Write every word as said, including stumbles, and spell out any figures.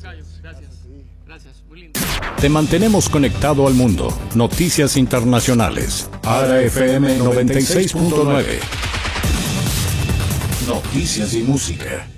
Tocayo, gracias. Gracias, muy lindo. Te mantenemos conectado al mundo. Noticias internacionales. Ara F M noventa y seis punto nueve. Noticias y música.